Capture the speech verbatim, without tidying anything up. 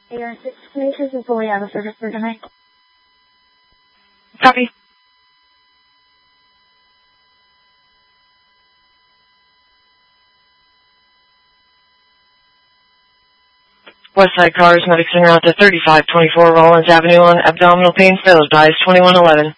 A R six Communications is fully out of service for tonight. Copy. Westside Cars, medics en route to thirty-five twenty-four Rollins Avenue on abdominal pain, failed, advised twenty-one eleven.